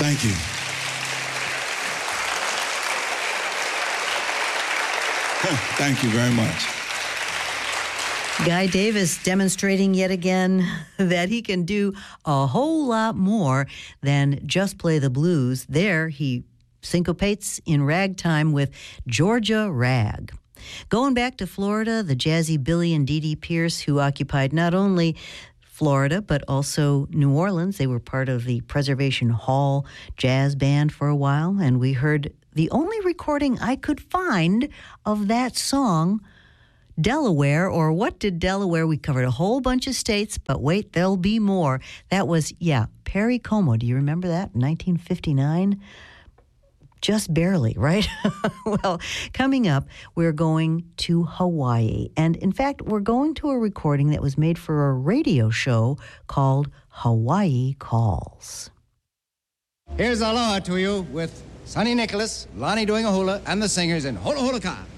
Thank you. Thank you very much. Guy Davis demonstrating yet again that he can do a whole lot more than just play the blues. There, he syncopates in ragtime with Georgia Rag. Going back to Florida, the jazzy Billy and Dee Dee Pierce, who occupied not only Florida, but also New Orleans. They were part of the Preservation Hall Jazz Band for a while, and we heard the only recording I could find of that song, Delaware, or What Did Delaware? We covered a whole bunch of states, but wait, there'll be more. That was, Perry Como. Do you remember that? 1959? Just barely, right? Well, coming up, we're going to Hawaii. And in fact, we're going to a recording that was made for a radio show called Hawaii Calls. Here's Aloha to you with Sonny Nicholas, Lonnie doing a hula, and the singers in Hula Hula Ka.